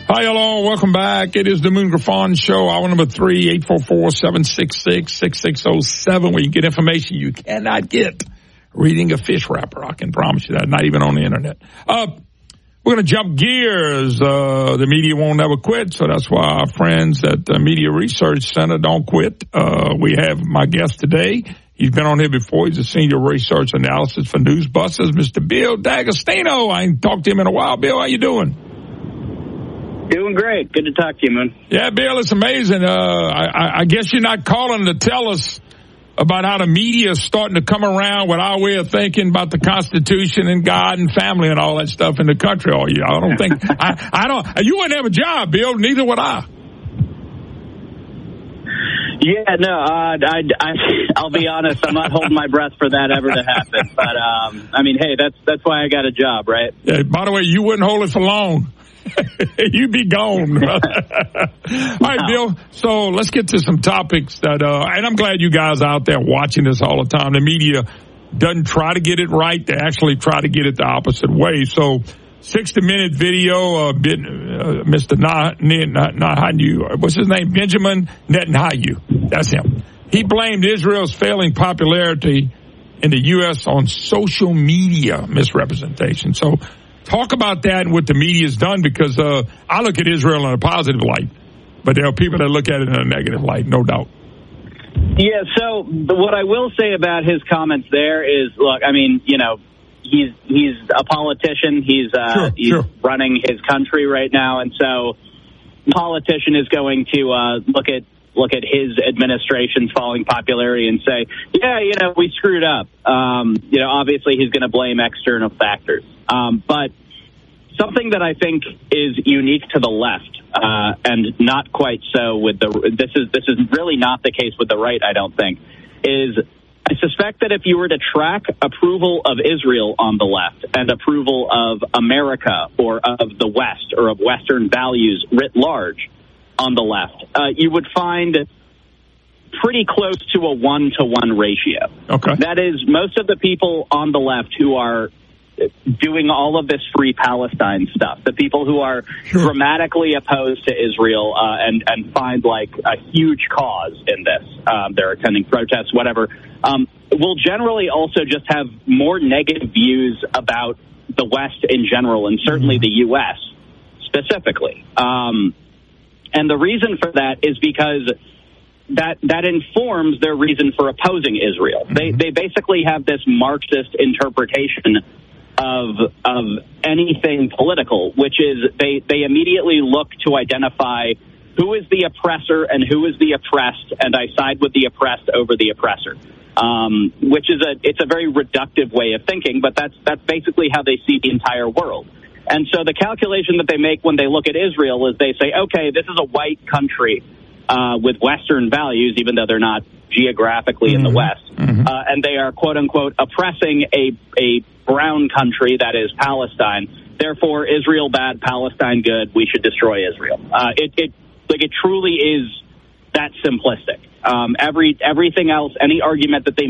Hi, hello, welcome back. It is the Moon Griffon Show, hour number 3, 844-766-6607, where you get information you cannot get reading a fish wrapper. I can promise you that, not even on the internet. We're going to jump gears. The media won't ever quit, so that's why our friends at the Media Research Center don't quit. We have my guest today. He's been on here before. He's a senior research analysis for Newsbusters, Mr. Bill D'Agostino. I ain't talked to him in a while. Bill, how you doing? Doing great. Good to talk to you, man. Yeah, Bill, it's amazing. I guess you're not calling to tell us about how the media is starting to come around with our way of thinking about the Constitution and God and family and all that stuff in the country. Oh, yeah, I don't think I don't. You wouldn't have a job, Bill. Neither would I. Yeah, no. I'll be honest. I'm not holding my breath for that ever to happen. But I mean, hey, that's why I got a job, right? Yeah, by the way, you wouldn't hold it for long. You'd be gone. All right, Bill. So let's get to some topics that, and I'm glad you guys are out there watching this all the time. The media doesn't try to get it right. They actually try to get it the opposite way. So 60-minute video, Mr. Netanyahu, what's his name? Benjamin Netanyahu. That's him. He blamed Israel's failing popularity in the U.S. on social media misrepresentation. So talk about that and what the media's done, because I look at Israel in a positive light, but there are people that look at it in a negative light, no doubt. Yeah, so what I will say about his comments there is, look, I mean, you know, he's a politician. He's running his country right now, and so the politician is going to look at his administration's falling popularity and say, yeah, you know, we screwed up. You know, obviously he's going to blame external factors. But something that I think is unique to the left, and not quite so with this is really not the case with the right, I don't think, is I suspect that if you were to track approval of Israel on the left and approval of America or of the West or of Western values writ large on the left, you would find pretty close to a 1-to-1 ratio. Okay. That is, most of the people on the left who are doing all of this free Palestine stuff, the people who are dramatically opposed to Israel and find like a huge cause in this, they're attending protests, whatever, will generally also just have more negative views about the West in general, and certainly the U.S. specifically. And the reason for that is because that informs their reason for opposing Israel. They basically have this Marxist interpretation of anything political, which is they immediately look to identify who is the oppressor and who is the oppressed, and I side with the oppressed over the oppressor. Which is it's a very reductive way of thinking, but that's basically how they see the entire world. And so the calculation that they make when they look at Israel is they say, okay, this is a white country with Western values, even though they're not geographically in the West. And they are, quote unquote, oppressing a brown country that is Palestine. Therefore, Israel bad, Palestine good. We should destroy Israel. It truly is that simplistic. Everything else, any argument that they